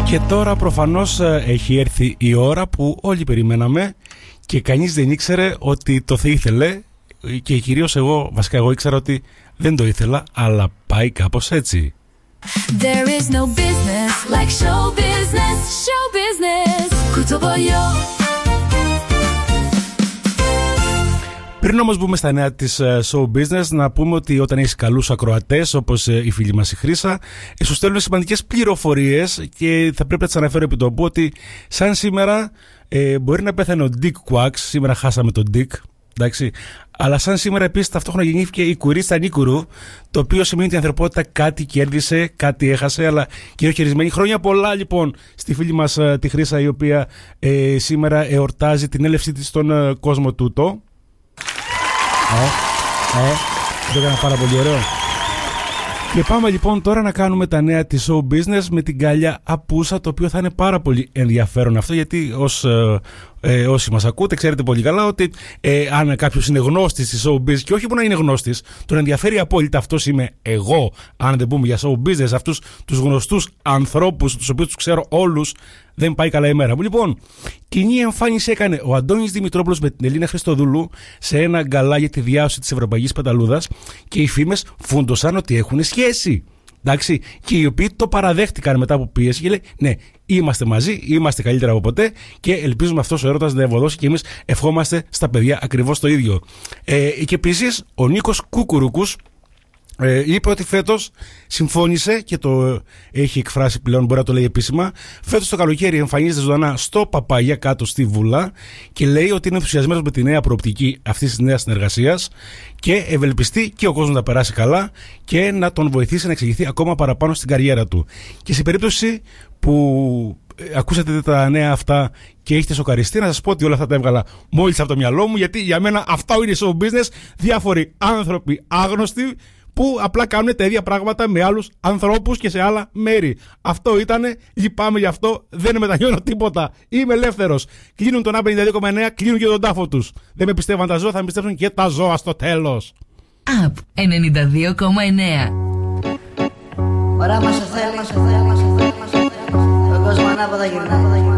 Και τώρα προφανώς έχει έρθει η ώρα που όλοι περιμέναμε και κανείς δεν ήξερε ότι το θα ήθελε, και κυρίως εγώ, βασικά εγώ ήξερα ότι δεν το ήθελα, αλλά πάει κάπως έτσι. There is no business like show business, show business. Κουτσομπολιό. Πριν όμως μπούμε στα νέα της show business, να πούμε ότι όταν έχεις καλούς ακροατές, όπως η φίλη μας η Χρύσα, σου στέλνουν σημαντικές πληροφορίες και θα πρέπει να τις αναφέρω επί τόπου ότι σαν σήμερα μπορεί να πέθανε ο Dick Quacks, σήμερα χάσαμε τον Dick, εντάξει, αλλά σαν σήμερα επίσης ταυτόχρονα γεννήθηκε η Κουρίστα Νίκουρου, το οποίο σημαίνει ότι η ανθρωπότητα κάτι κέρδισε, κάτι έχασε, αλλά και είναι χειρισμένη. Χρόνια πολλά λοιπόν στη φίλη μας τη Χρύσα, η οποία σήμερα εορτάζει την έλευσή της στον κόσμο τούτο. Το έκανα πάρα πολύ ωραίο. Και πάμε λοιπόν τώρα να κάνουμε τα νέα της show business με την Γκάλια Απούσα, το οποίο θα είναι πάρα πολύ ενδιαφέρον αυτό, γιατί όσοι μας ακούτε ξέρετε πολύ καλά ότι αν κάποιος είναι γνώστης της show business, και όχι μόνο να είναι γνώστης, τον ενδιαφέρει απόλυτα. Αυτός είμαι εγώ, αν δεν πούμε για show business, αυτούς τους γνωστούς ανθρώπους, τους οποίους τους ξέρω όλους, δεν πάει καλά η μέρα μου. Λοιπόν, κοινή εμφάνιση έκανε ο Αντώνης Δημητρόπουλος με την Ελίνα Χριστοδούλου σε ένα γκαλά για τη διάσωση της Ευρωπαϊκής Πεταλούδας και οι φήμες φούντωσαν ότι έχουν σχέση. Εντάξει, και οι οποίοι το παραδέχτηκαν μετά από πίεση και λέει: ναι, είμαστε μαζί, είμαστε καλύτερα από ποτέ και ελπίζουμε αυτός ο έρωτας να ευωδώσει και εμείς ευχόμαστε στα παιδιά ακριβώς το ίδιο. Και επίσης ο Νίκος Κουκουρούκους είπε ότι φέτος συμφώνησε και το έχει εκφράσει πλέον, μπορεί να το λέει επίσημα. Φέτος το καλοκαίρι εμφανίζεται ζωντανά στο Παπαγιά κάτω στη Βουλά και λέει ότι είναι ενθουσιασμένος με τη νέα προοπτική αυτής της νέας συνεργασίας και ευελπιστεί και ο κόσμος να περάσει καλά και να τον βοηθήσει να εξηγηθεί ακόμα παραπάνω στην καριέρα του. Και σε περίπτωση που ακούσατε τα νέα αυτά και έχετε σοκαριστεί, να σας πω ότι όλα αυτά τα έβγαλα μόλις από το μυαλό μου, γιατί για μένα αυτά είναι show business, διάφοροι άνθρωποι άγνωστοι που απλά κάνουν τα ίδια πράγματα με άλλους ανθρώπους και σε άλλα μέρη. Αυτό ήτανε, λυπάμαι γι' αυτό, δεν μετανιώνω τίποτα. Είμαι ελεύθερος. Κλείνουν τον A52,9, κλείνουν και τον τάφο τους. Δεν με πιστεύαν τα ζώα, θα με πιστεύουν και τα ζώα στο τέλος. Απ 92,9. Ωραία μας θέλει, ο κόσμος ανάποδα γυρνάει.